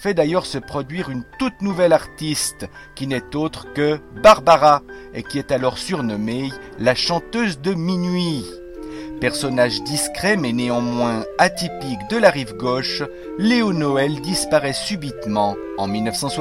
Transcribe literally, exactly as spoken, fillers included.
fait d'ailleurs se produire une toute nouvelle artiste, qui n'est autre que Barbara, et qui est alors surnommée la chanteuse de minuit. Personnage discret mais néanmoins atypique de la rive gauche, Léo Noël disparaît subitement en mille neuf cent soixante.